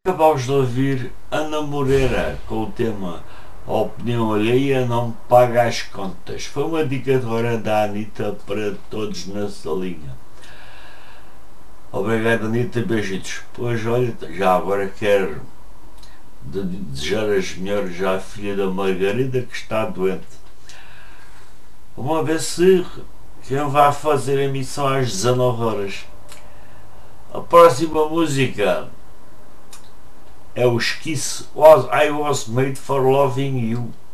Acabámos de ouvir Ana Moreira com o tema A Opinião Alheia Não Paga as Contas. Foi uma dica de hora da Anitta para todos na salinha. Obrigado, Anitta, beijitos. Pois olha, já agora quero desejar as melhores à filha da Margarida, que está doente. Vamos ver se quem vai fazer a emissão às 19 horas. A próxima música é o Kiss I Was Made for Loving You.